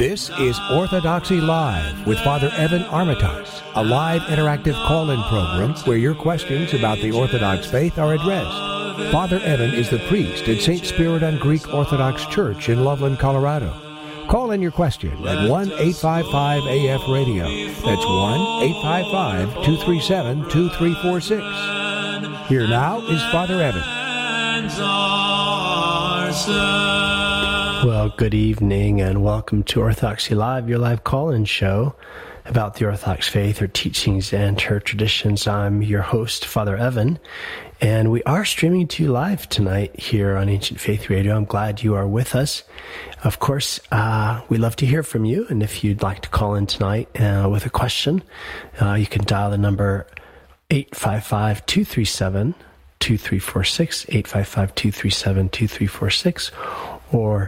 This is Orthodoxy Live with Father Evan Armitage, a live interactive call-in program where your questions about the Orthodox faith are addressed. Father Evan is the priest at St. Spiridon Greek Orthodox Church in Loveland, Colorado. Call in your question at 1-855-AF-RADIO. That's 1-855-237-2346. Here now is Father Evan. Well, good evening and welcome to Orthodoxy Live, your live call-in show about the Orthodox faith, her teachings, and her traditions. I'm your host, Father Evan, and we are streaming to you live tonight here on Ancient Faith Radio. I'm glad you are with us. Of course, we love to hear from you, and if you'd like to call in tonight with a question, you can dial the number 855-237-2346, 855-237-2346, or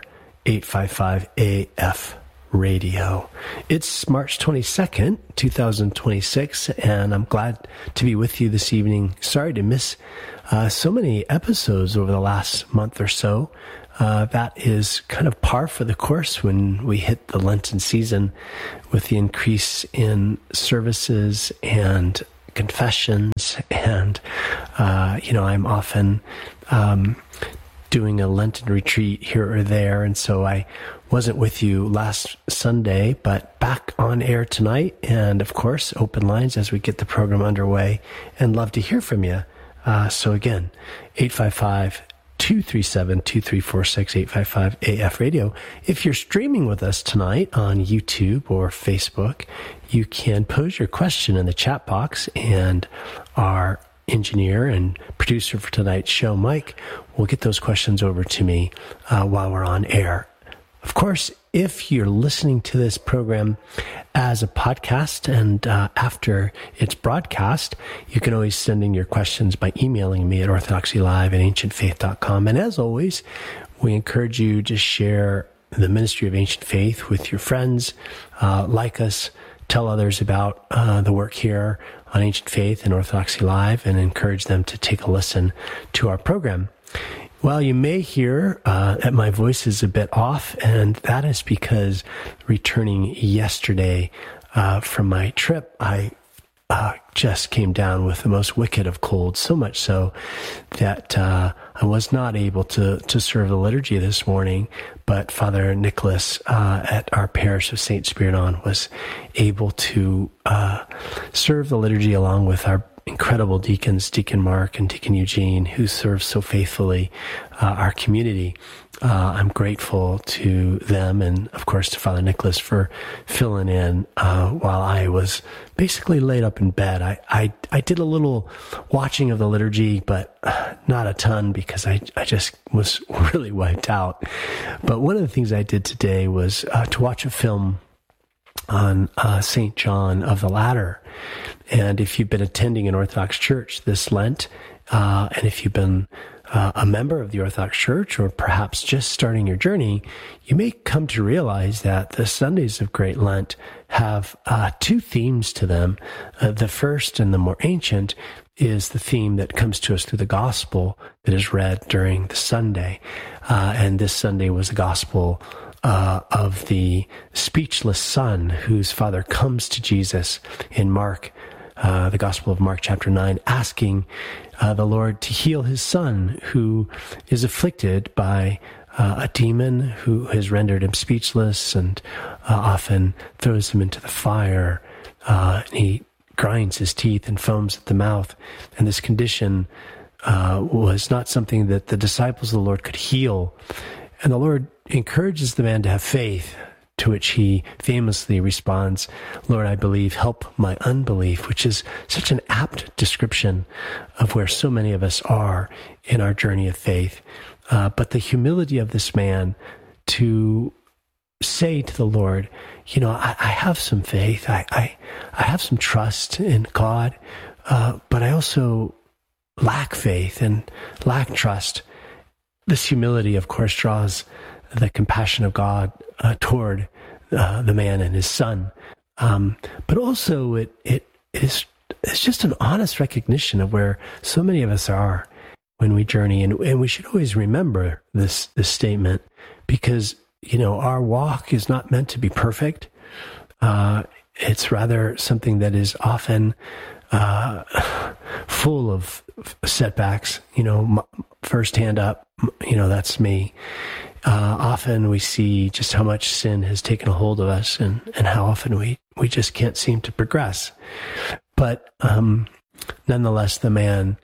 855-AF-RADIO. It's March 22nd, 2026, and I'm glad to be with you this evening. Sorry to miss so many episodes over the last month or so. That is kind of par for the course when we hit the Lenten season with the increase in services and confessions, and I'm often doing a Lenten retreat here or there, and so I wasn't with you last Sunday, but back on air tonight, and of course open lines as we get the program underway, and love to hear from you. So again, 855-237-2346, 855-AF-RADIO. If you're streaming with us tonight on YouTube or Facebook, you can pose your question in the chat box, and our engineer and producer for tonight's show, Mike, will get those questions over to me while we're on air. Of course, if you're listening to this program as a podcast and after it's broadcast, you can always send in your questions by emailing me at orthodoxylive@ancientfaith.com. And as always, we encourage you to share the Ministry of Ancient Faith with your friends, like us, tell others about the work here on Ancient Faith and Orthodoxy Live, and encourage them to take a listen to our program. Well, you may hear that my voice is a bit off, and that is because returning yesterday from my trip, I just came down with the most wicked of colds, so much so that I was not able to serve the liturgy this morning, but Father Nicholas at our parish of St. Spiridon was able to serve the liturgy along with our incredible deacons, Deacon Mark and Deacon Eugene, who serve so faithfully our community. I'm grateful to them and, of course, to Father Nicholas for filling in while I was basically laid up in bed. I did a little watching of the liturgy, but not a ton because I just was really wiped out. But one of the things I did today was to watch a film on St. John of the Ladder. And if you've been attending an Orthodox church this Lent, and if you've been a member of the Orthodox Church, or perhaps just starting your journey, you may come to realize that the Sundays of Great Lent have two themes to them. The first and the more ancient is the theme that comes to us through the gospel that is read during the Sunday. And this Sunday was the gospel of the speechless son whose father comes to Jesus in Mark, the Gospel of Mark chapter 9, asking the Lord to heal his son who is afflicted by a demon who has rendered him speechless and often throws him into the fire. He grinds his teeth and foams at the mouth. And this condition was not something that the disciples of the Lord could heal. And the Lord encourages the man to have faith, to which he famously responds, "Lord, I believe, help my unbelief," which is such an apt description of where so many of us are in our journey of faith. But the humility of this man to say to the Lord, I have some faith, I have some trust in God, but I also lack faith and lack trust. This humility, of course, draws the compassion of God toward the man and his son. But also it's just an honest recognition of where so many of us are when we journey. And we should always remember this statement, because our walk is not meant to be perfect. It's rather something that is often full of setbacks. First hand up, that's me. Often we see just how much sin has taken a hold of us and how often we just can't seem to progress. But nonetheless, the man,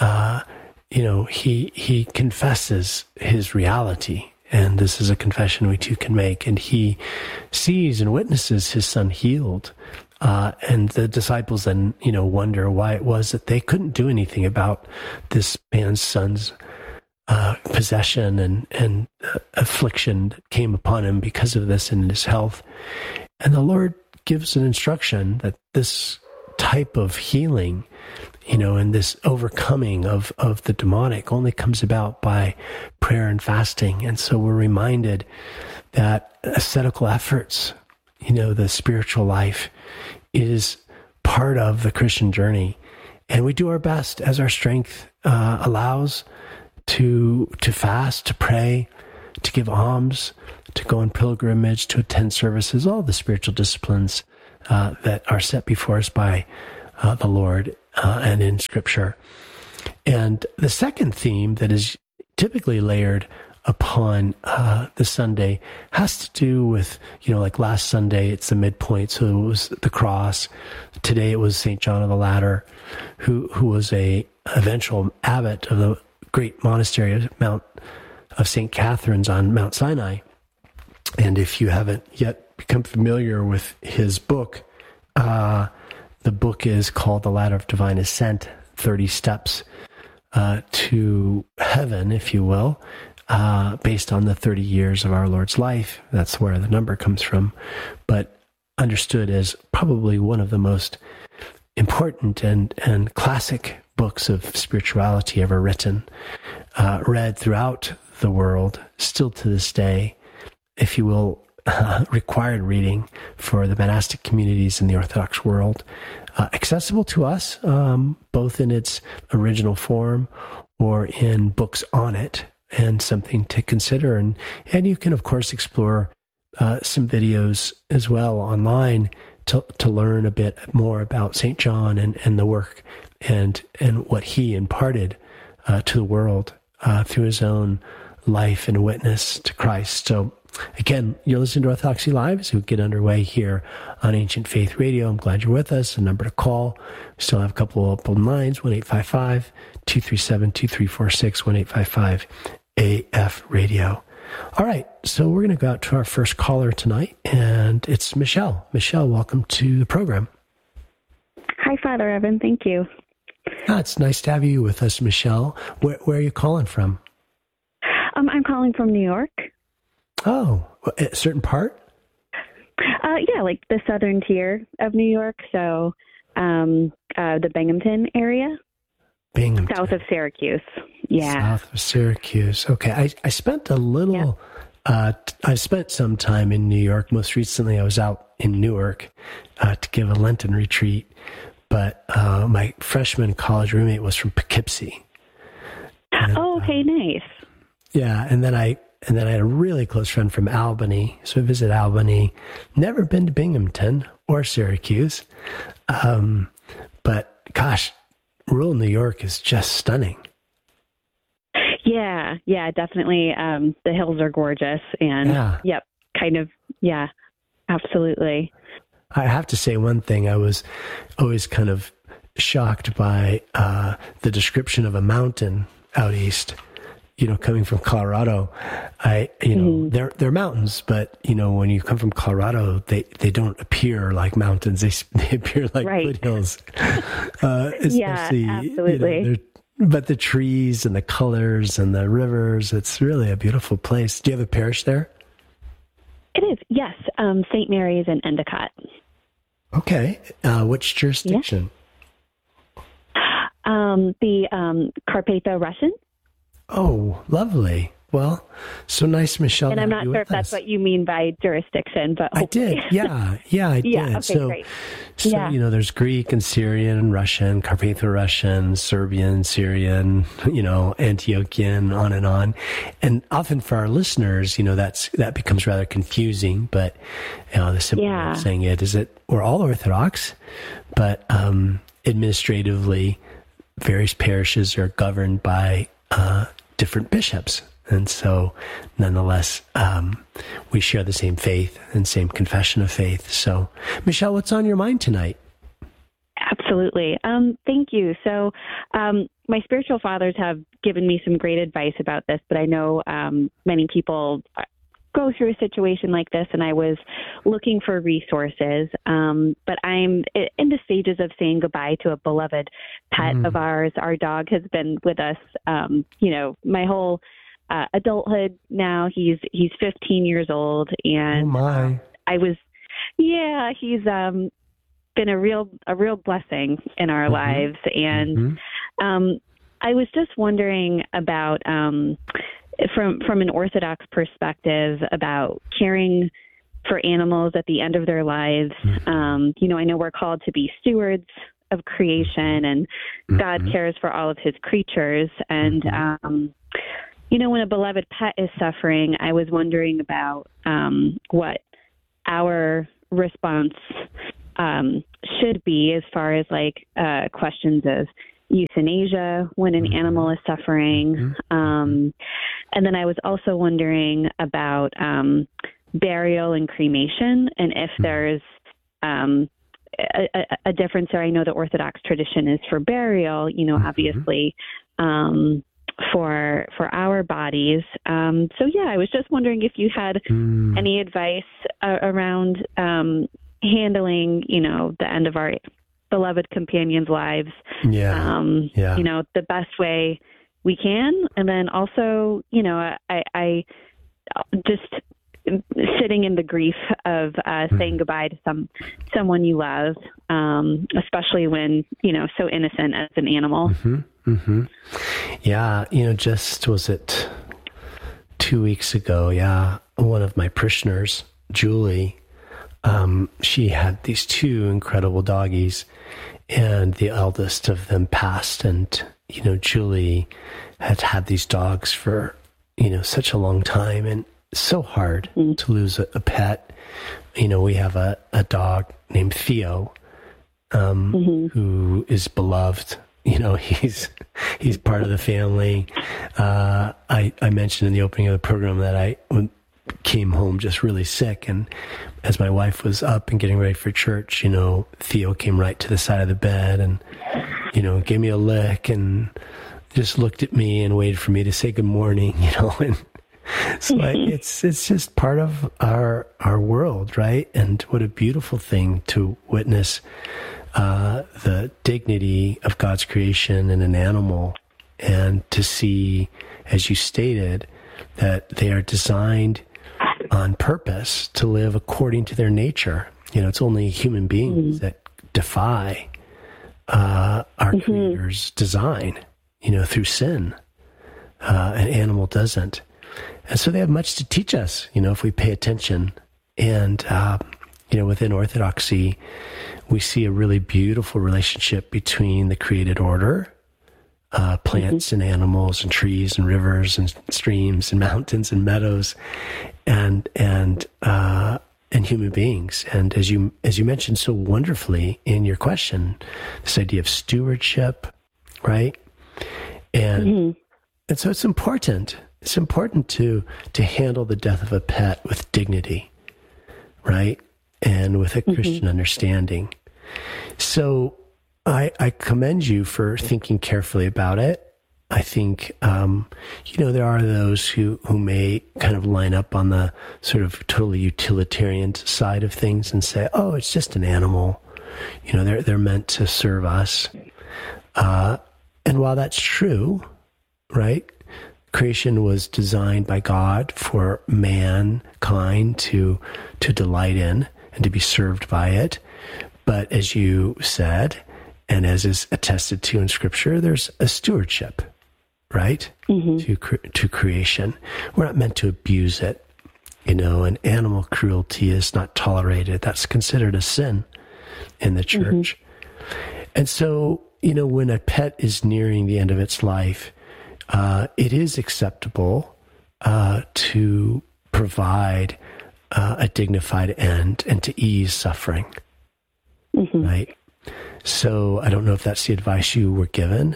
he confesses his reality. And this is a confession we too can make. And he sees and witnesses his son healed. And the disciples then, wonder why it was that they couldn't do anything about this man's son's possession and affliction that came upon him because of this in his health. And the Lord gives an instruction that this type of healing, and this overcoming of the demonic only comes about by prayer and fasting. And so we're reminded that ascetical efforts, the spiritual life is part of the Christian journey. And we do our best as our strength allows to fast, to pray, to give alms, to go on pilgrimage, to attend services, all the spiritual disciplines that are set before us by the Lord and in Scripture. And the second theme that is typically layered upon the Sunday has to do with, like last Sunday, it's the midpoint, so it was the cross. Today it was St. John of the Ladder, who was a eventual abbot of the great monastery of St. Catherine's on Mount Sinai. And if you haven't yet become familiar with his book, the book is called The Ladder of Divine Ascent, 30 Steps to Heaven, if you will, based on the 30 years of our Lord's life. That's where the number comes from, but understood as probably one of the most important and classic books of spirituality ever written, read throughout the world, still to this day, if you will, required reading for the monastic communities in the Orthodox world, accessible to us, both in its original form or in books on it, and something to consider. And you can, of course, explore some videos as well online to learn a bit more about St. John and the work and what he imparted to the world through his own life and witness to Christ. So again, you're listening to Orthodoxy Live as we get underway here on Ancient Faith Radio. I'm glad you're with us. A number to call. We still have a couple of open lines, 1-855-237-2346, 1-855-AF-RADIO. All right, so we're going to go out to our first caller tonight, and it's Michelle. Michelle, welcome to the program. Hi, Father Evan. Thank you. It's nice to have you with us, Michelle. Where are you calling from? I'm calling from New York. Oh, a certain part? Yeah, like the southern tier of New York. So the Binghamton area. Binghamton. South of Syracuse. Yeah. South of Syracuse. Okay. I spent a little, I spent some time in New York. Most recently, I was out in Newark to give a Lenten retreat. But my freshman college roommate was from Poughkeepsie. And, okay, nice. Yeah, and then I had a really close friend from Albany, so I visited Albany. Never been to Binghamton or Syracuse, but gosh, rural New York is just stunning. Yeah, definitely. The hills are gorgeous, and absolutely. I have to say one thing. I was always kind of shocked by the description of a mountain out east. Coming from Colorado, they're mountains, but when you come from Colorado, they don't appear like mountains. They appear like foothills. Yeah, absolutely. But the trees and the colors and the rivers, it's really a beautiful place. Do you have a parish there? It is, yes. St. Mary's in Endicott. Okay. Which jurisdiction? Yeah. The Carpatho Russian. Oh, lovely. Well, so nice, Michelle. And I'm not sure if that's what you mean by jurisdiction, but hopefully. I did. Yeah, I did. Okay, so, great. So, there's Greek and Syrian and Russian, Carpatho-Russian, Serbian, Syrian, Antiochian, on and on. And often for our listeners, that becomes rather confusing, but, the simple way of saying it is that we're all Orthodox, but administratively, various parishes are governed by different bishops. And so, nonetheless, we share the same faith and same confession of faith. So, Michelle, what's on your mind tonight? Absolutely. Thank you. So, my spiritual fathers have given me some great advice about this, but I know many people go through a situation like this, and I was looking for resources. But I'm in the stages of saying goodbye to a beloved pet of ours. Our dog has been with us, my whole adulthood now. He's 15 years old, and he's been a real blessing in our lives. And I was just wondering about from an Orthodox perspective about caring for animals at the end of their lives. I know we're called to be stewards of creation, and God cares for all of his creatures. And when a beloved pet is suffering, I was wondering about what our response should be as far as questions of euthanasia when an animal is suffering. And then I was also wondering about burial and cremation, and if there's a difference there. I know the Orthodox tradition is for burial, obviously, for our bodies. I was just wondering if you had any advice around handling, the end of our beloved companions' lives, the best way we can. And then also, I just sitting in the grief of saying goodbye to someone you love, especially when, so innocent as an animal. Yeah, just was it 2 weeks ago? Yeah, one of my parishioners, Julie, she had these two incredible doggies, and the eldest of them passed. And, Julie had these dogs for, such a long time, and so hard to lose a pet. We have a dog named Theo, who is beloved. He's part of the family. I mentioned in the opening of the program that I came home just really sick, and as my wife was up and getting ready for church, Theo came right to the side of the bed and, gave me a lick and just looked at me and waited for me to say good morning, and so it's just part of our world, right? And what a beautiful thing to witness the dignity of God's creation in an animal, and to see, as you stated, that they are designed on purpose to live according to their nature. It's only human beings that defy our Creator's design, through sin. An animal doesn't. And so they have much to teach us, if we pay attention. And, within Orthodoxy, we see a really beautiful relationship between the created order, plants and animals and trees and rivers and streams and mountains and meadows, and human beings. And as you mentioned so wonderfully in your question, this idea of stewardship, right? And so it's important. It's important to handle the death of a pet with dignity, right? And with a Christian understanding. So I commend you for thinking carefully about it. I think, there are those who may kind of line up on the sort of totally utilitarian side of things and say, oh, it's just an animal. They're meant to serve us. And while that's true, right? Creation was designed by God for mankind to delight in and to be served by it. But as you said, and as is attested to in Scripture, there's a stewardship, right? To creation. We're not meant to abuse it. And animal cruelty is not tolerated. That's considered a sin in the church. And so, when a pet is nearing the end of its life, it is acceptable to provide a dignified end and to ease suffering, right? So I don't know if that's the advice you were given.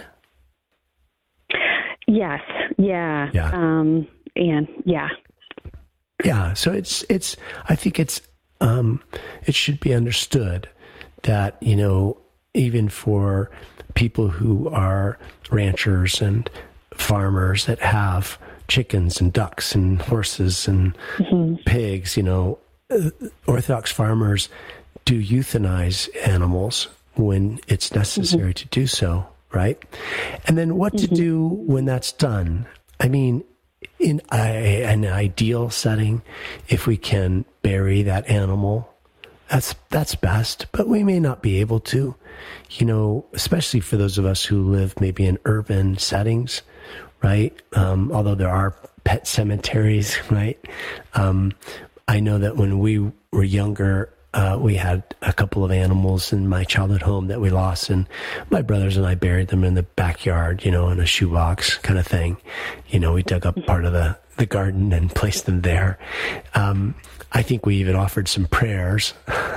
Yes. Yeah. Yeah. Yeah. Yeah. So I think it should be understood that, even for people who are ranchers and farmers that have chickens and ducks and horses and pigs, Orthodox farmers do euthanize animals when it's necessary to do so, right? And then what to do when that's done? I mean, in an ideal setting, if we can bury that animal, that's best, but we may not be able to, especially for those of us who live maybe in urban settings, right? Although there are pet cemeteries, right? I know that when we were younger, we had a couple of animals in my childhood home that we lost, and my brothers and I buried them in the backyard, in a shoebox kind of thing. We dug up part of the garden and placed them there. I think we even offered some prayers,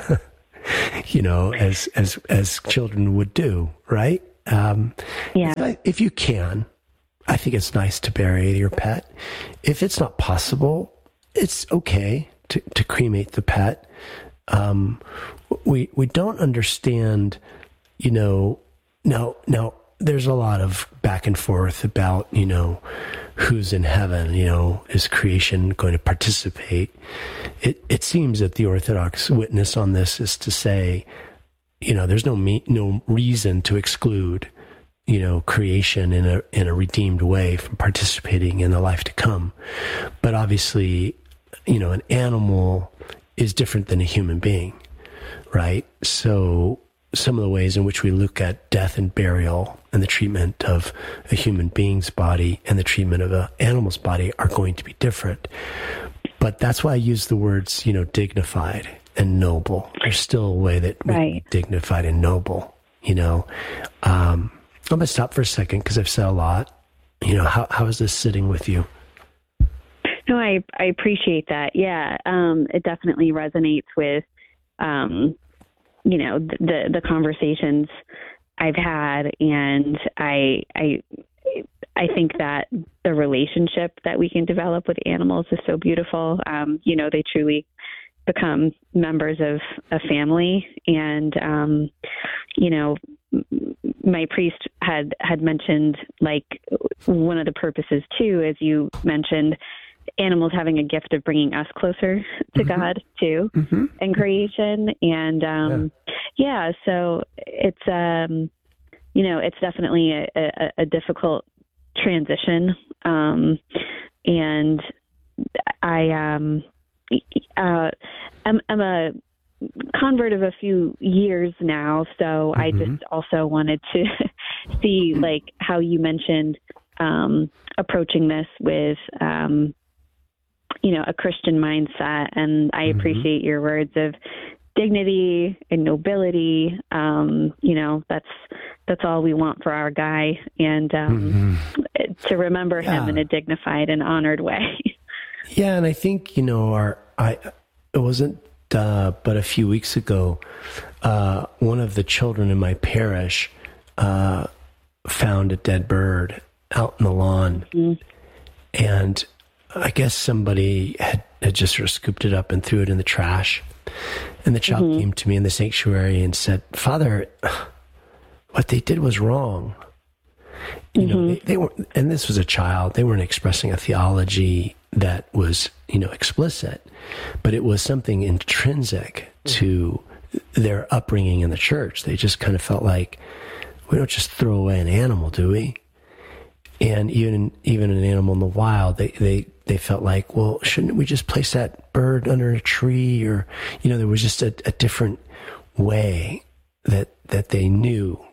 as children would do, right? If you can, I think it's nice to bury your pet. If it's not possible, it's okay to cremate the pet. We don't understand, now there's a lot of back and forth about, who's in heaven, is creation going to participate? It seems that the Orthodox witness on this is to say, there's no reason to exclude, creation in a redeemed way from participating in the life to come. But obviously, an animal is different than a human being, right? So some of the ways in which we look at death and burial and the treatment of a human being's body and the treatment of an animal's body are going to be different. But that's why I use the words, dignified and noble. There's still a way that we be dignified and noble, I'm going to stop for a second because I've said a lot. How is this sitting with you? No, I appreciate that. Yeah. It definitely resonates with, the conversations I've had. And I think that the relationship that we can develop with animals is so beautiful. They truly become members of a family. And, my priest had mentioned, like, one of the purposes too, as you mentioned, animals having a gift of bringing us closer to God too, and creation. And, so it's, it's definitely a difficult transition. And I'm a convert of a few years now, so I just also wanted to see, like, how you mentioned approaching this with a Christian mindset, and I appreciate your words of dignity and nobility. That's all we want for our guy, and to remember him in a dignified and honored way. Yeah, and I think it wasn't but a few weeks ago, one of the children in my parish found a dead bird out in the lawn, and I guess somebody had just sort of scooped it up and threw it in the trash. And the child came to me in the sanctuary and said, "Father, what they did was wrong." They were, and this was a child. They weren't expressing a theology that was, explicit, but it was something intrinsic to their upbringing in the church. They just kind of felt like, we don't just throw away an animal, do we? And even an animal in the wild, they felt like, well, shouldn't we just place that bird under a tree? Or, there was just a different way that they knew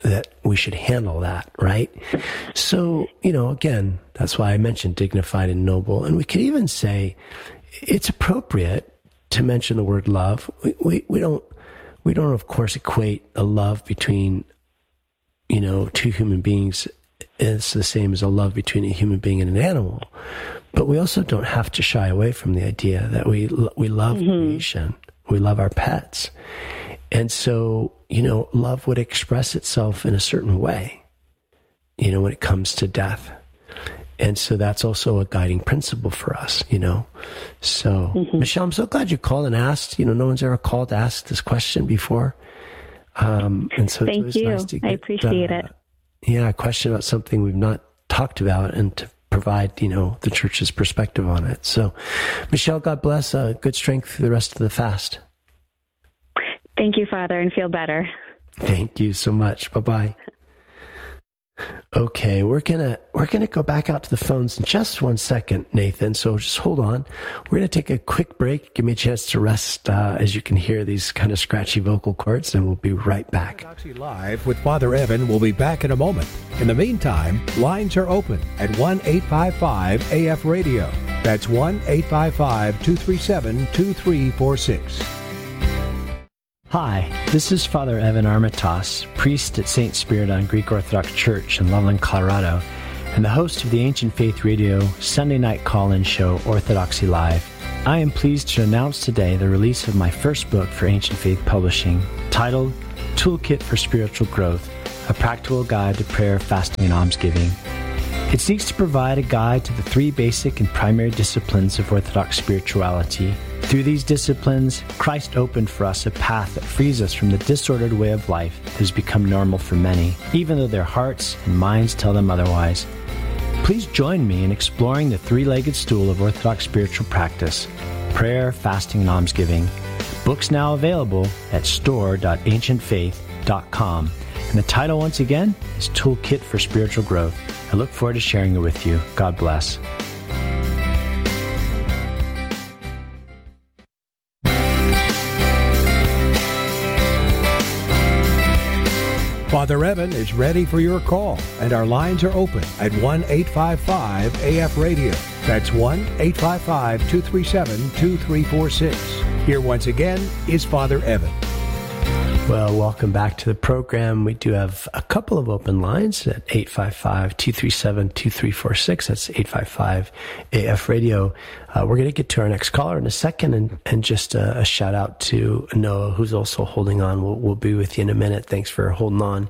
that we should handle that, right? So, again, that's why I mentioned dignified and noble. And we could even say it's appropriate to mention the word love. We don't, of course, equate a love between, two human beings is the same as a love between a human being and an animal. But we also don't have to shy away from the idea that we love creation. We love our pets. And so, love would express itself in a certain way, when it comes to death. And so that's also a guiding principle for us, So, Michelle, I'm so glad you called and asked. No one's ever called to ask this question before. And so Thank you. Nice to get, I appreciate it. Yeah, a question about something we've not talked about and to provide, the church's perspective on it. So, Michelle, God bless. Good strength through the rest of the fast. Thank you, Father, and feel better. Thank you so much. Bye-bye. Okay, we're gonna go back out to the phones in just 1 second, Nathan. So just hold on. We're gonna take a quick break. Give me a chance to rest, as you can hear these kind of scratchy vocal cords, and we'll be right back. Orthodoxy Live with Father Evan will be back in a moment. In the meantime, lines are open at 1-855-AF-RADIO. That's 1-855-237-2346. Hi, this is Father Evan Armitage, priest at St. Spiridon Greek Orthodox Church in Loveland, Colorado, and the host of the Ancient Faith Radio Sunday night call-in show Orthodoxy Live. I am pleased to announce today the release of my first book for Ancient Faith Publishing, titled Toolkit for Spiritual Growth, a practical guide to prayer, fasting, and almsgiving. It seeks to provide a guide to the three basic and primary disciplines of Orthodox spirituality. Through these disciplines, Christ opened for us a path that frees us from the disordered way of life that has become normal for many, even though their hearts and minds tell them otherwise. Please join me in exploring the three-legged stool of Orthodox spiritual practice, prayer, fasting, and almsgiving. Books now available at store.ancientfaith.com. And the title, once again, is Toolkit for Spiritual Growth. I look forward to sharing it with you. God bless. Father Evan is ready for your call, and our lines are open at 1-855-AF-RADIO. That's 1-855-237-2346. Here once again is Father Evan. Well, welcome back to the program. We do have a couple of open lines at 855-237-2346. That's 855-AF-RADIO. We're going to get to our next caller in a second, and just a shout out to Noah, who's also holding on. We'll be with you in a minute. Thanks for holding on.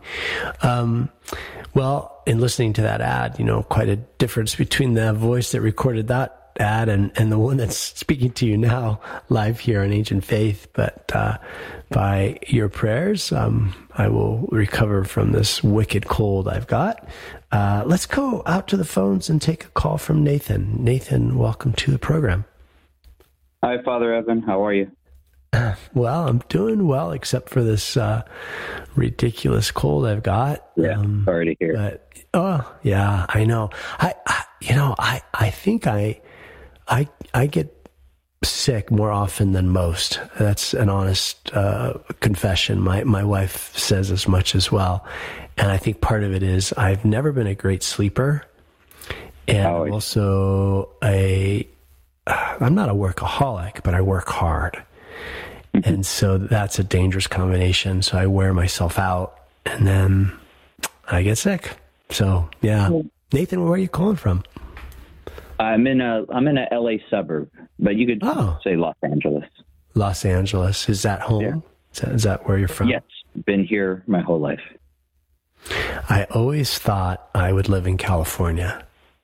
Well, in listening to that ad, quite a difference between the voice that recorded that ad and the one that's speaking to you now live here on Ancient Faith. But by your prayers, I will recover from this wicked cold I've got. Let's go out to the phones and take a call from Nathan. Nathan, welcome to the program. Hi, Father Evan. How are you? Well, I'm doing well, except for this ridiculous cold I've got. Yeah, sorry to hear. But, yeah, I know. I think I get sick more often than most. That's an honest confession. My wife says as much as well. And I think part of it is I've never been a great sleeper. And I'm also I'm not a workaholic, but I work hard. And so that's a dangerous combination. So I wear myself out and then I get sick. So, yeah. Nathan, where are you calling from? I'm in a LA suburb, but you could say Los Angeles. Los Angeles. Is that home? Yeah. Is that where you're from? Yes. Been here my whole life. I always thought I would live in California.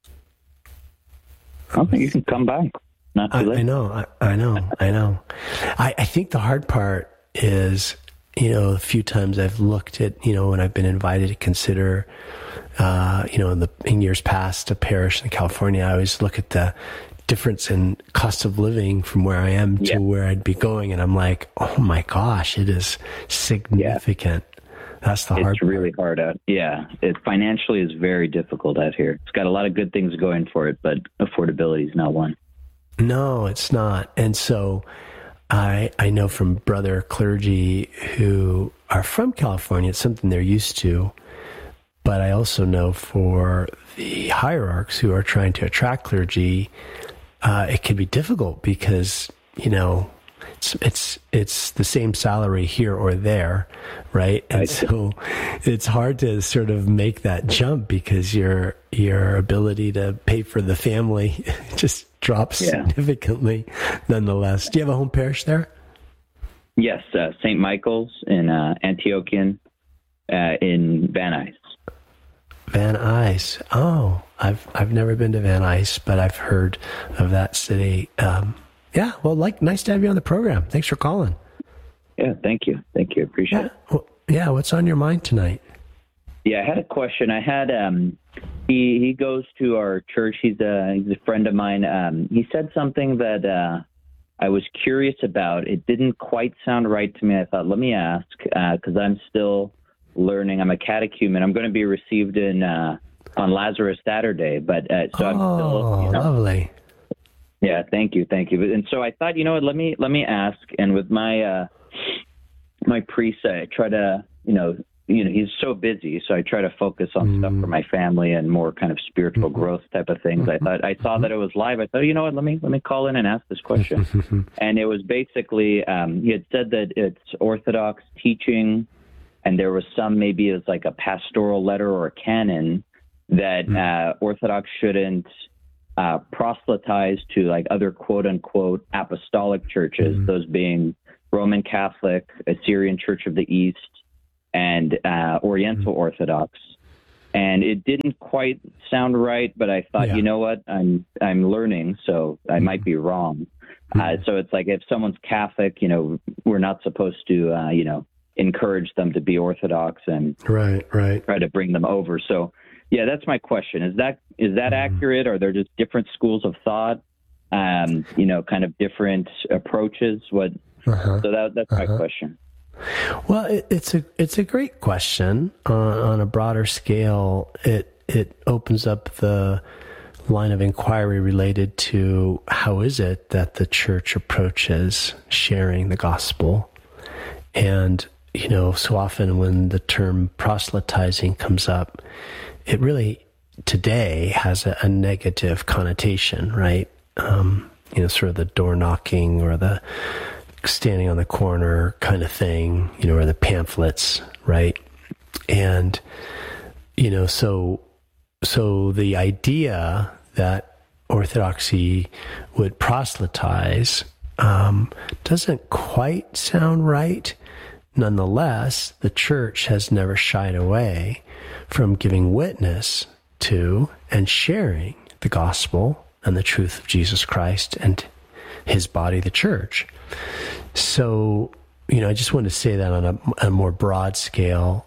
I think you can come by. Not too late. I know. I think the hard part is, a few times I've looked at, when I've been invited to consider, in years past, a parish in California, I always look at the difference in cost of living from where I am to where I'd be going. And I'm like, oh my gosh, it is significant. Yeah. That's the hard part. It's really hard out. Yeah. It financially is very difficult out here. It's got a lot of good things going for it, but affordability is not one. No, it's not. And so I know from brother clergy who are from California, it's something they're used to. But I also know for the hierarchs who are trying to attract clergy, it can be difficult because, it's the same salary here or there, right? And so it's hard to sort of make that jump because your ability to pay for the family just drops significantly nonetheless. Do you have a home parish there? Yes, St. Michael's in Antiochian in Van Nuys. Van Nuys. Oh, I've never been to Van Nuys, but I've heard of that city. Nice to have you on the program. Thanks for calling. Yeah, thank you. Appreciate it. Well, what's on your mind tonight? Yeah, I had a question. I had he goes to our church. He's a friend of mine. He said something that I was curious about. It didn't quite sound right to me. I thought, let me ask, because I'm still learning. I'm a catechumen. I'm going to be received on Lazarus Saturday, but so I'm still lovely. Yeah, thank you. And so I thought, let me ask. And with my my priest, I try to, he's so busy, so I try to focus on stuff for my family and more kind of spiritual growth type of things. I saw that it was live. I thought, let me call in and ask this question. And it was basically he had said that it's Orthodox teaching, and there was some, maybe it was like a pastoral letter or a canon that Orthodox shouldn't proselytize to like other quote unquote apostolic churches, those being Roman Catholic, Assyrian Church of the East, and Oriental Orthodox. And it didn't quite sound right, but I thought, you know what, I'm learning, so I might be wrong. So it's like if someone's Catholic, we're not supposed to, encourage them to be Orthodox and right try to bring them over. So yeah, that's my question. Is that accurate? Are there just different schools of thought? Kind of different approaches? What? So that's my question. Well, it's a great question. On a broader scale, it opens up the line of inquiry related to how is it that the church approaches sharing the gospel. And, so often when the term proselytizing comes up, it really today has a negative connotation, right? Sort of the door knocking or the standing on the corner kind of thing, or the pamphlets, right? And, so the idea that Orthodoxy would proselytize doesn't quite sound right. Nonetheless, the church has never shied away from giving witness to and sharing the gospel and the truth of Jesus Christ and his body, the church. So, I just wanted to say that on a more broad scale.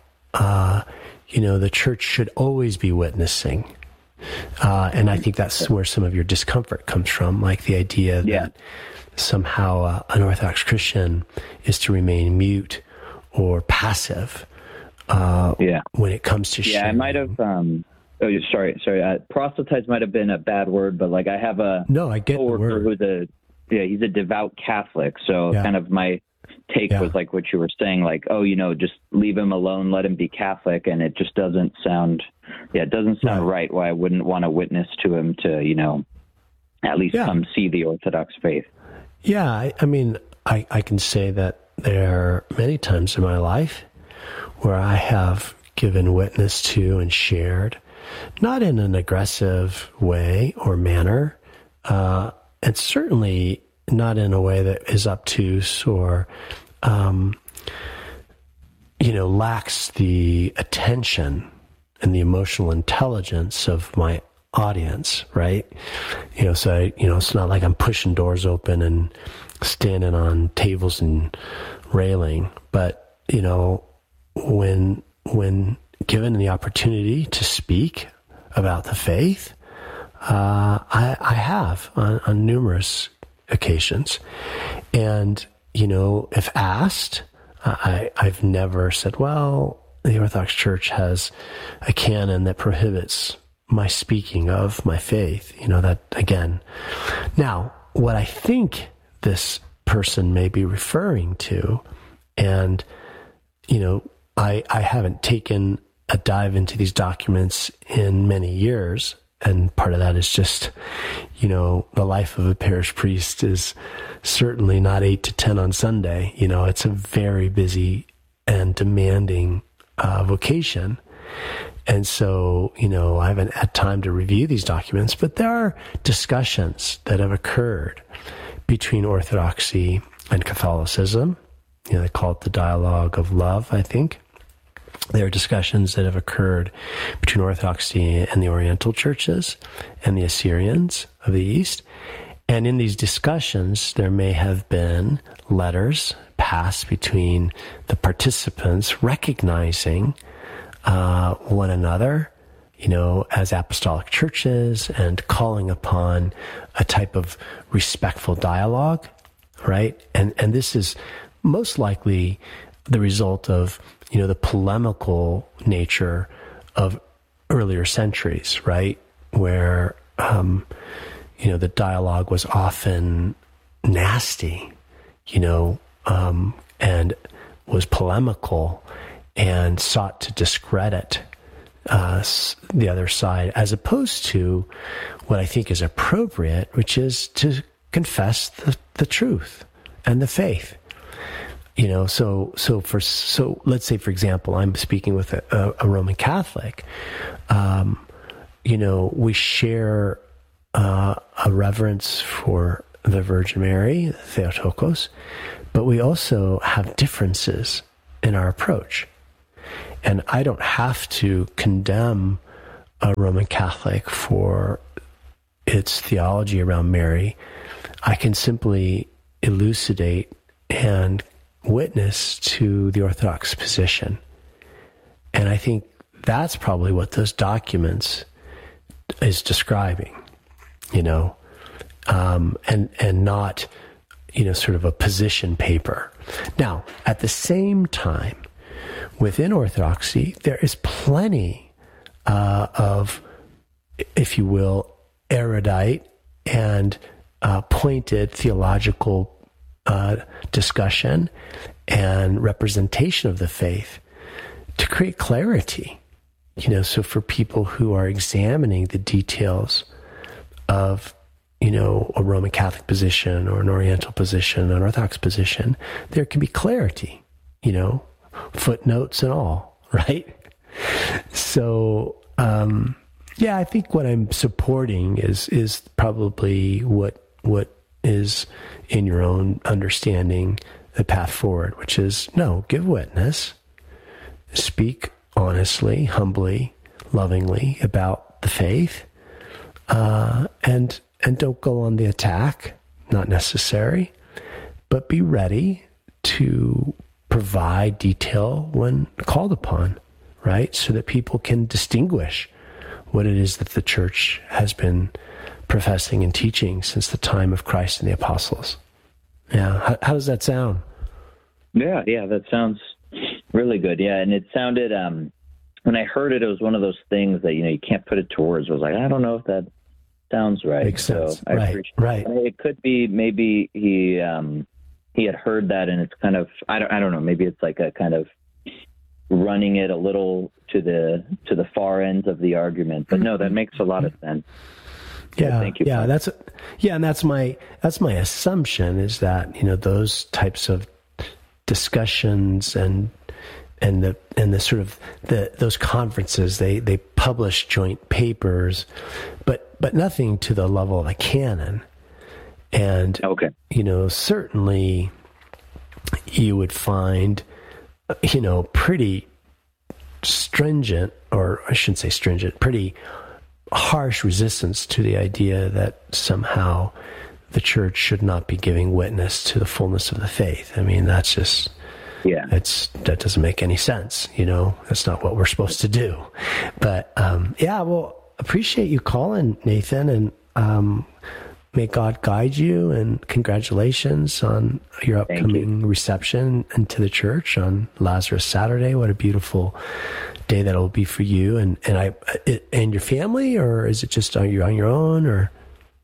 The church should always be witnessing. And I think that's where some of your discomfort comes from, like the idea that somehow an Orthodox Christian is to remain mute or passive when it comes to sharing. Yeah, I might have... sorry. Proselytize might have been a bad word, but like I have a coworker who's he's a devout Catholic. So kind of my take was like what you were saying, like, just leave him alone, let him be Catholic. And it just doesn't sound, right. Why I wouldn't want to witness to him to, at least come see the Orthodox faith. Yeah. I can say that there are many times in my life where I have given witness to and shared, not in an aggressive way or manner, and certainly not in a way that is obtuse or, lacks the attention and the emotional intelligence of my audience, right? So it's not like I'm pushing doors open and standing on tables and railing, but, when given the opportunity to speak about the faith, I have on numerous occasions. And, if asked, I've never said, well, the Orthodox Church has a canon that prohibits my speaking of my faith, that again. Now, what I think this person may be referring to, and I haven't taken a dive into these documents in many years. And part of that is just, the life of a parish priest is certainly not 8 to 10 on Sunday. It's a very busy and demanding vocation. And so, I haven't had time to review these documents, but there are discussions that have occurred between Orthodoxy and Catholicism. They call it the dialogue of love, I think. There are discussions that have occurred between Orthodoxy and the Oriental churches and the Assyrians of the East. And in these discussions, there may have been letters passed between the participants recognizing one another, as apostolic churches, and calling upon a type of respectful dialogue, right? And this is most likely the result of, the polemical nature of earlier centuries, right? Where, the dialogue was often nasty, and was polemical and sought to discredit the other side, as opposed to what I think is appropriate, which is to confess the truth and the faith. So let's say, for example, I'm speaking with a Roman Catholic. We share a reverence for the Virgin Mary, Theotokos, but we also have differences in our approach. And I don't have to condemn a Roman Catholic for its theology around Mary. I can simply elucidate and witness to the Orthodox position. And I think that's probably what those documents is describing, and not, sort of a position paper. Now, at the same time, within Orthodoxy, there is plenty of, if you will, erudite and pointed theological discussion and representation of the faith to create clarity. So for people who are examining the details of, a Roman Catholic position or an Oriental position, an Orthodox position, there can be clarity, footnotes and all, right? So, I think what I'm supporting is probably what is in your own understanding the path forward, which is give witness, speak honestly, humbly, lovingly about the faith, and don't go on the attack, not necessary, but be ready to provide detail when called upon, right? So that people can distinguish what it is that the church has been professing and teaching since the time of Christ and the apostles. Yeah. How does that sound? Yeah, that sounds really good. Yeah, and it sounded, when I heard it, it was one of those things that, you can't put it to words. I was like, I don't know if that sounds right. Makes sense. So I appreciate right. It could be maybe he had heard that, and it's kind of, I don't know, maybe it's like a kind of running it a little to the far ends of the argument. But no, that makes a lot of sense. Yeah, thank you. Yeah, and that's my assumption is that those types of discussions and the sort of those conferences they publish joint papers, but nothing to the level of a canon. And okay, certainly you would find pretty stringent, or I shouldn't say stringent, pretty harsh resistance to the idea that somehow the church should not be giving witness to the fullness of the faith. I mean, that's just, that doesn't make any sense. That's not what we're supposed to do. But, appreciate you calling, Nathan, and may God guide you, and congratulations on your upcoming reception into the church on Lazarus Saturday. What a beautiful day that will be for you and your family, or is it just on your own, or?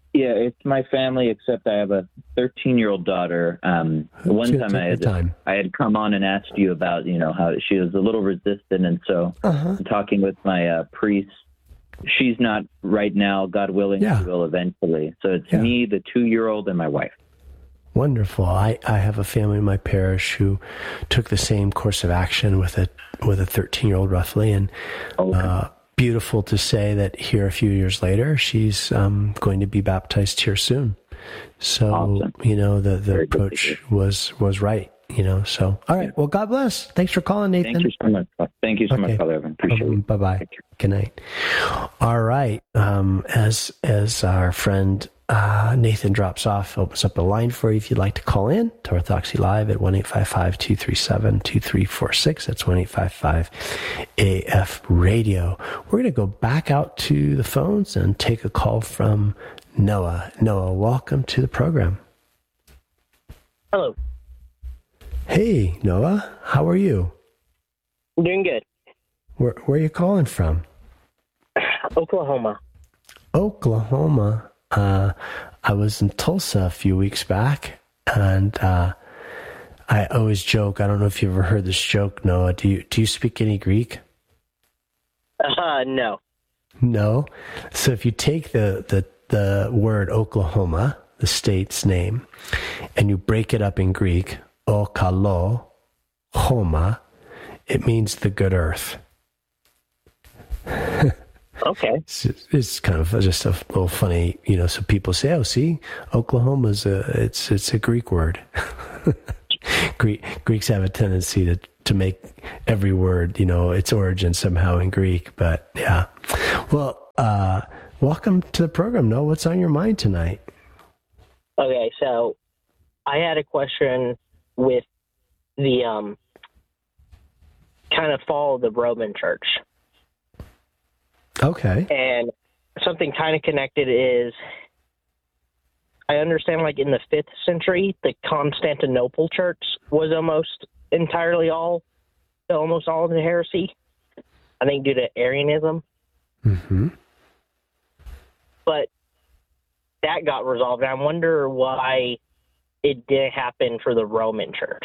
Yeah, it's my family, except I have a 13-year-old daughter. One time I had come on and asked you about, how she was a little resistant. And so talking with my priest, she's not right now, God willing, she will eventually. So it's me, the 2-year-old, and my wife. Wonderful. I have a family in my parish who took the same course of action with a 13-year-old roughly. And beautiful to say that here a few years later, she's going to be baptized here soon. So, awesome. The approach was right, so. All right. Well, God bless. Thanks for calling, Nathan. Thank you so much. Thank you so much, Father Evan. Appreciate it. Bye-bye. Good night. All right. As our friend Nathan drops off, opens up a line for you if you'd like to call in to Orthodoxy Live at 1-855-237-2346. That's 1-855-AF-RADIO. We're going to go back out to the phones and take a call from Noah. Noah, welcome to the program. Hello. Hey, Noah. How are you? I'm doing good. Where are you calling from? Oklahoma. Oklahoma. I was in Tulsa a few weeks back, and I always joke. I don't know if you've ever heard this joke, Noah. Do you speak any Greek? No. No? So if you take the word Oklahoma, the state's name, and you break it up in Greek, Okalo, Homa, it means the good earth. Okay. It's kind of just a little funny, so people say, oh, see, Oklahoma's it's a Greek word. Greeks have a tendency to make every word, its origin somehow in Greek, but yeah. Well, welcome to the program, Noah. What's on your mind tonight? Okay, so I had a question with the kind of fall of the Roman Church. Okay. And something kind of connected is, I understand like in the 5th century, the Constantinople Church was almost all of the heresy, I think due to Arianism. Mm-hmm. But that got resolved. And I wonder why it didn't happen for the Roman Church.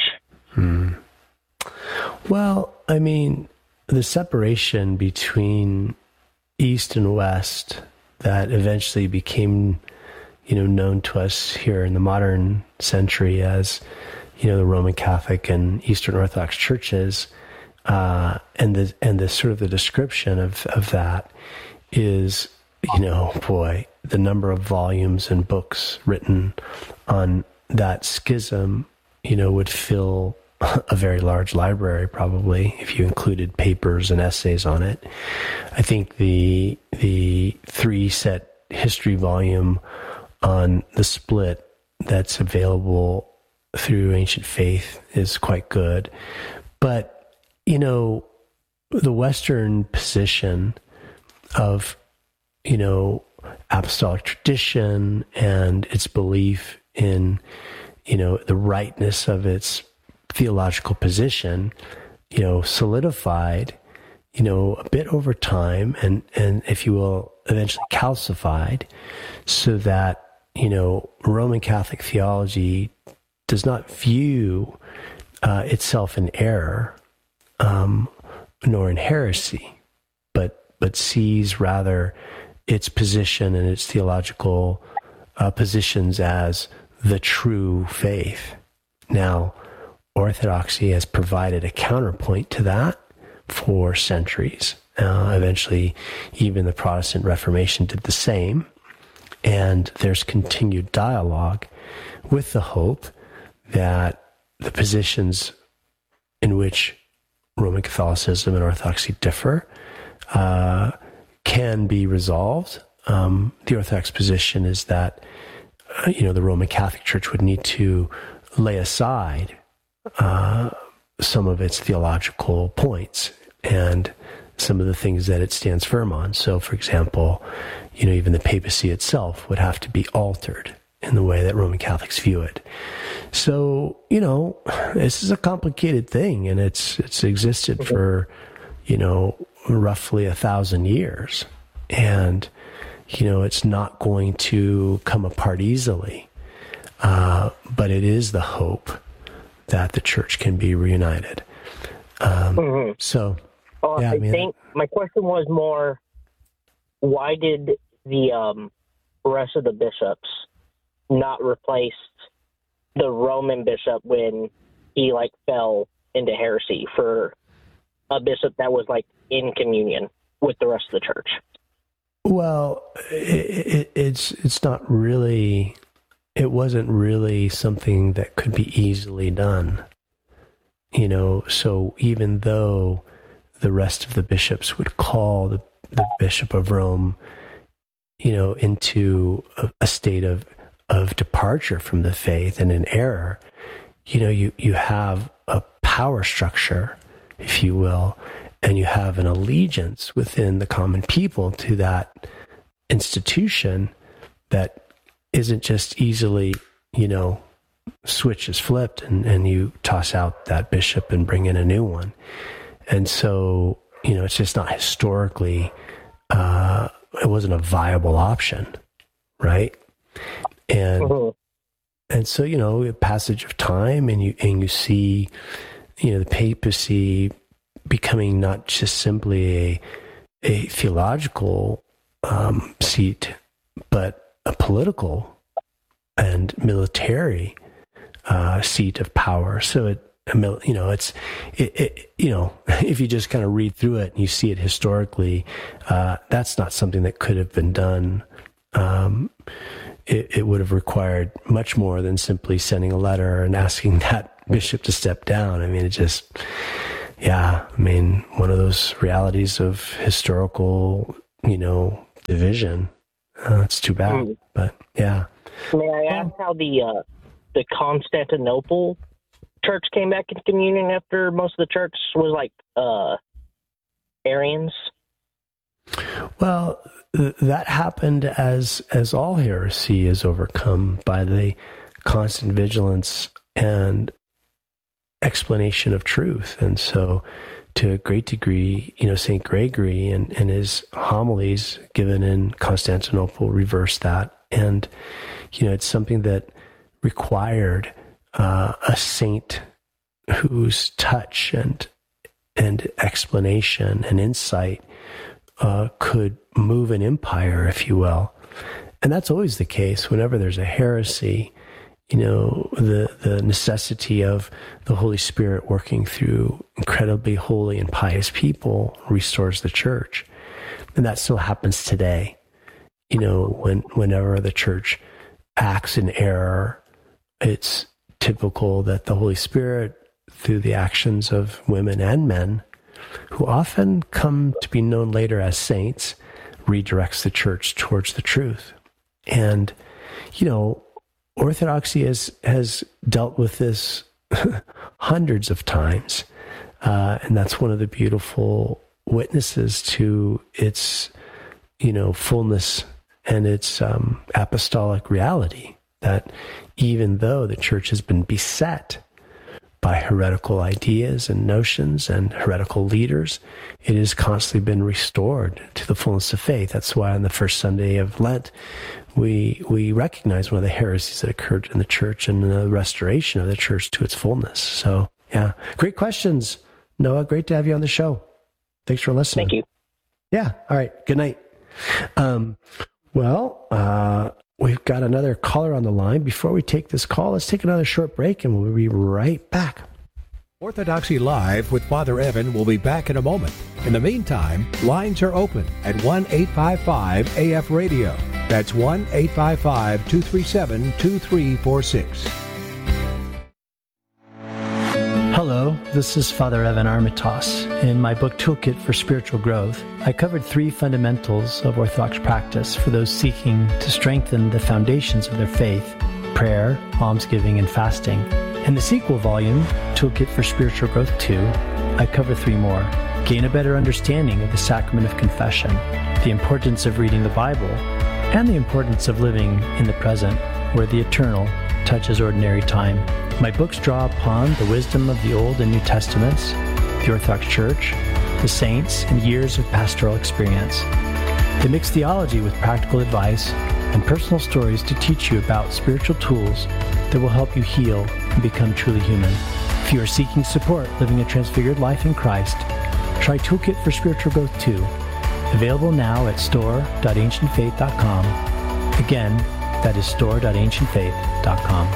Well, I mean, the separation between East and West that eventually became, known to us here in the modern century as, the Roman Catholic and Eastern Orthodox churches, and the sort of the description of that is, the number of volumes and books written on that schism, would fill a very large library, probably, if you included papers and essays on it. I think the 3-set history volume on the split that's available through Ancient Faith is quite good. But, the Western position of, apostolic tradition and its belief in, the rightness of its theological position, solidified, a bit over time and if you will, eventually calcified, so that, Roman Catholic theology does not view itself in error, nor in heresy, but sees rather its position and its theological positions as the true faith. Now, Orthodoxy has provided a counterpoint to that for centuries. Eventually, even the Protestant Reformation did the same. And there's continued dialogue with the hope that the positions in which Roman Catholicism and Orthodoxy differ can be resolved. The Orthodox position is that, the Roman Catholic Church would need to lay aside some of its theological points and some of the things that it stands firm on. So, for example, even the papacy itself would have to be altered in the way that Roman Catholics view it. So, this is a complicated thing, and it's existed for, roughly 1,000 years. And, it's not going to come apart easily. But it is the hope that the church can be reunited. So, I think my question was more, why did the rest of the bishops not replace the Roman bishop when he fell into heresy for a bishop that was in communion with the rest of the church? Well, it's not really. It wasn't really something that could be easily done, so even though the rest of the bishops would call the Bishop of Rome, into a state of departure from the faith and an error, you have a power structure, if you will, and you have an allegiance within the common people to that institution that isn't just easily, switch is flipped and you toss out that bishop and bring in a new one. And so, it's just not historically, it wasn't a viable option, right? And so, passage of time and you see, the papacy becoming not just simply a theological seat, but a political and military seat of power. So if you just kind of read through it and you see it historically, that's not something that could have been done. It would have required much more than simply sending a letter and asking that bishop to step down. I mean, one of those realities of historical, division. It's too bad, but yeah. May I ask how the Constantinople church came back into communion after most of the church was Arians? Well, that happened as all heresy is overcome by the constant vigilance and explanation of truth. And so to a great degree, St. Gregory and his homilies given in Constantinople reversed that. And, it's something that required a saint whose touch and explanation and insight could move an empire, if you will. And that's always the case whenever there's a heresy. The necessity of the Holy Spirit working through incredibly holy and pious people restores the church. And that still happens today. Whenever the church acts in error, it's typical that the Holy Spirit, through the actions of women and men, who often come to be known later as saints, redirects the church towards the truth. And, Orthodoxy has dealt with this hundreds of times. And that's one of the beautiful witnesses to its, fullness and its apostolic reality, that even though the church has been beset by heretical ideas and notions and heretical leaders, it has constantly been restored to the fullness of faith. That's why on the first Sunday of Lent, we recognize one of the heresies that occurred in the church and the restoration of the church to its fullness. So, yeah, great questions, Noah. Great to have you on the show. Thanks for listening. Thank you. Yeah. All right. Good night. We've got another caller on the line. Before we take this call, let's take another short break and we'll be right back. Orthodoxy Live with Father Evan will be back in a moment. In the meantime, lines are open at 1-855-AF-RADIO. That's 1-855-237-2346. Hello, this is Father Evan Armitage. In my book Toolkit for Spiritual Growth, I covered 3 fundamentals of Orthodox practice for those seeking to strengthen the foundations of their faith: prayer, almsgiving, and fasting. In the sequel volume, Toolkit for Spiritual Growth 2, I cover 3 more. Gain a better understanding of the sacrament of confession, the importance of reading the Bible, and the importance of living in the present, where the eternal touches ordinary time. My books draw upon the wisdom of the Old and New Testaments, the Orthodox Church, the saints, and years of pastoral experience. They mix theology with practical advice and personal stories to teach you about spiritual tools that will help you heal and become truly human. If you are seeking support living a transfigured life in Christ, try Toolkit for Spiritual Growth 2, available now at store.ancientfaith.com. Again, that is store.ancientfaith.com.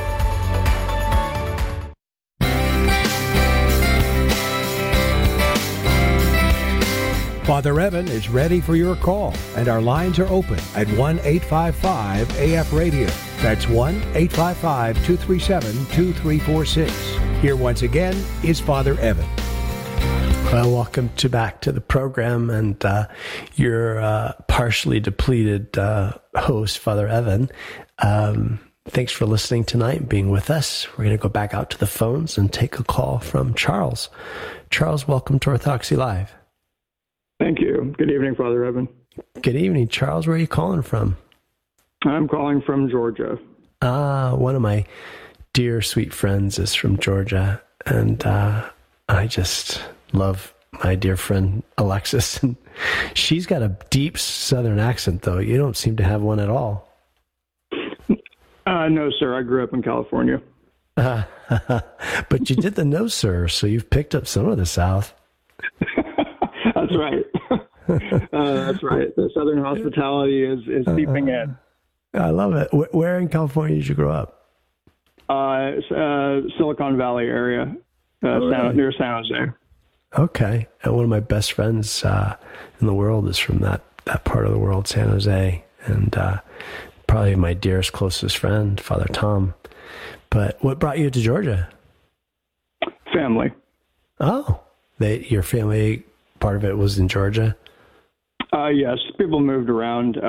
Father Evan is ready for your call, and our lines are open at 1-855-AF-RADIO. That's 1-855-237-2346. Here once again is Father Evan. Well, welcome back to the program, and your partially depleted host, Father Evan. Thanks for listening tonight and being with us. We're going to go back out to the phones and take a call from Charles. Charles, welcome to Orthodoxy Live. Thank you. Good evening, Father Evan. Good evening, Charles. Where are you calling from? I'm calling from Georgia. One of my dear, sweet friends is from Georgia, and I just love my dear friend Alexis. And she's got a deep Southern accent, though. You don't seem to have one at all. No, sir. I grew up in California. But you did the no, sir, so you've picked up some of the South. That's right. That's right. The Southern hospitality is seeping in. I love it. Where in California did you grow up? Silicon Valley area, near San Jose. Okay. And one of my best friends in the world is from that part of the world, San Jose. And probably my dearest, closest friend, Father Tom. But what brought you to Georgia? Family. Oh, your family, part of it was in Georgia? Yes. People moved around.